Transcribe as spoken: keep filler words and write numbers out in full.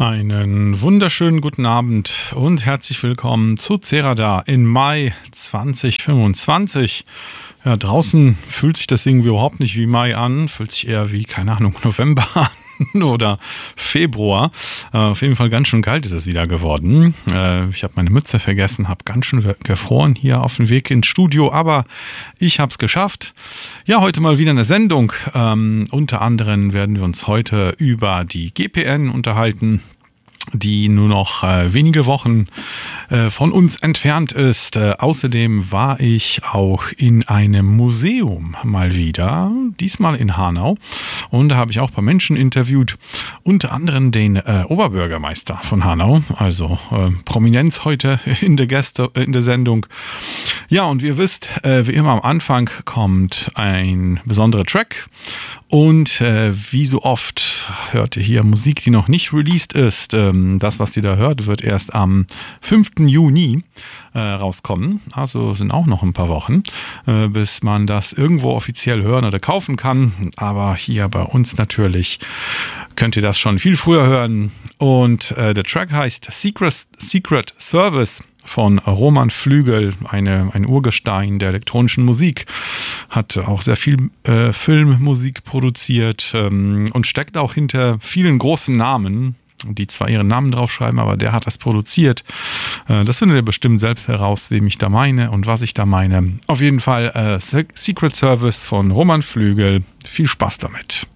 Einen wunderschönen guten Abend und herzlich willkommen zu Cerada in Mai zwanzig fünfundzwanzig. Ja, draußen fühlt sich das irgendwie überhaupt nicht wie Mai an, fühlt sich eher wie, keine Ahnung, November an oder Februar. Äh, auf jeden Fall ganz schön kalt ist es wieder geworden. Äh, ich habe meine Mütze vergessen, habe ganz schön gefroren hier auf dem Weg ins Studio, aber ich habe es geschafft. Ja, heute mal wieder eine Sendung. Ähm, unter anderem werden wir uns heute über die G P N unterhalten, die nur noch äh, wenige Wochen äh, von uns entfernt ist. Äh, außerdem war ich auch in einem Museum mal wieder, diesmal in Hanau. Und da habe ich auch ein paar Menschen interviewt, unter anderem den äh, Oberbürgermeister von Hanau, also äh, Prominenz heute in der Gäste, in der Sendung. Ja, und wie ihr wisst, äh, wie immer am Anfang kommt ein besonderer Track. Und äh, wie so oft hört ihr hier Musik, die noch nicht released ist. Ähm, das, was ihr da hört, wird erst am fünften Juni äh, rauskommen. Also sind auch noch ein paar Wochen, äh, bis man das irgendwo offiziell hören oder kaufen kann. Aber hier bei uns natürlich könnt ihr das schon viel früher hören. Und äh, der Track heißt Secret, Secret Service von Roman Flügel, eine, ein Urgestein der elektronischen Musik, hat auch sehr viel äh, Filmmusik produziert ähm, und steckt auch hinter vielen großen Namen, die zwar ihren Namen draufschreiben, aber der hat das produziert. Äh, das findet ihr bestimmt selbst heraus, wem ich da meine und was ich da meine. Auf jeden Fall äh, Secret Service von Roman Flügel. Viel Spaß damit.